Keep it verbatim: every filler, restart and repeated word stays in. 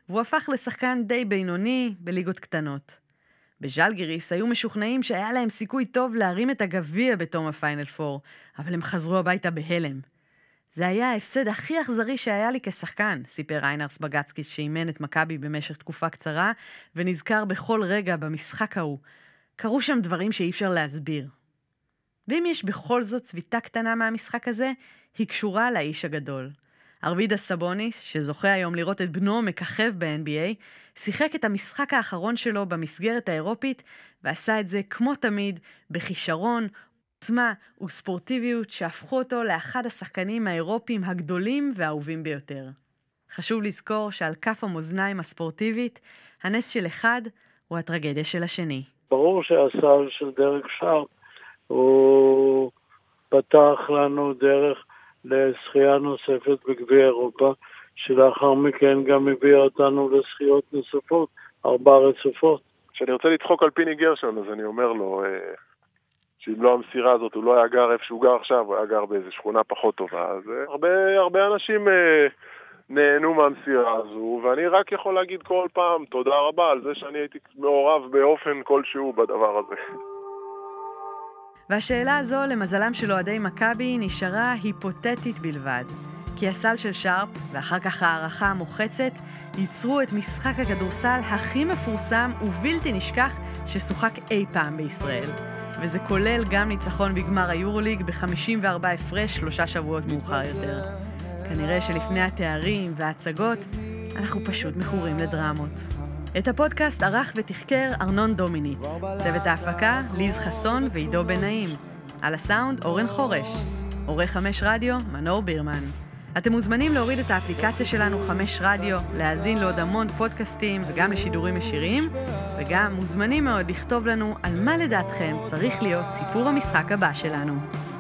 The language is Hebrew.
והוא הפך לשחקן די בינוני בליגות קטנות. בז'לגיריס היו משוכנעים שהיה להם סיכוי טוב להרים את הגביע בתום הפיינל פור, אבל הם חזרו הביתה בהלם. זה היה ההפסד הכי אכזרי שהיה לי כשחקן, סיפר ריינרס בגצקיס שאימן את מכבי במשך תקופה קצרה, ונזכר בכל רגע במשחק ההוא. קרו שם דברים שאי אפשר להסביר. ואם יש בכל זאת צביטה קטנה מהמשחק הזה, היא קשורה לאיש הגדול. ארווידס סבוניס, שזוכה היום לראות את בנו מככב ב-אן בי איי, שיחק את המשחק האחרון שלו במסגרת האירופית, ועשה את זה כמו תמיד, בכישרון, עוצמה וספורטיביות שהפכו אותו לאחד השחקנים האירופיים הגדולים והאהובים ביותר. חשוב לזכור שעל כף המאזניים הספורטיבית, הנס של אחד הוא הטרגדיה של השני. ברור שהסל של דרק שרפ הוא פתח לנו דרך לשחייה נוספת בגביע אירופה, שלאחר מכן גם הביא אותנו לשחיות נוספות, ארבע רצופות. כשאני רוצה לדחוק על פיני גרשון, אז אני אומר לו שאם לא המסירה הזאת, הוא לא היה גר איפה שהוא גר עכשיו, הוא היה גר באיזו שכונה פחות טובה. אז הרבה, הרבה אנשים נהנו מהמסירה הזו, ואני רק יכול להגיד כל פעם תודה רבה על זה שאני הייתי מעורב באופן כלשהו בדבר הזה. והשאלה הזו, למזלם של אוהדי מכבי, נשארה היפותטית בלבד. כי הסל של שרפ, ואחר כך הערכה המוחצת, ייצרו את משחק הכדורסל הכי מפורסם ובלתי נשכח ששוחק אי פעם בישראל. וזה כולל גם ניצחון בגמר היורוליג ב-חמישים וארבעה הפרש שלושה שבועות מאוחר יותר. כנראה שלפני התארים וההצגות, אנחנו פשוט מכורים לדרמות. את הפודקאסט ערך ותחקר ארנון דומיניץ. צוות ההפקה, ליז חסון ועידו בן נעים. על הסאונד, אורן חורש. עורך חמש רדיו, מנור בירמן. אתם מוזמנים להוריד את האפליקציה שלנו חמש רדיו, להאזין לעוד המון פודקאסטים וגם לשידורים ישירים, וגם מוזמנים מאוד לכתוב לנו על מה לדעתכם צריך להיות סיפור המשחק הבא שלנו.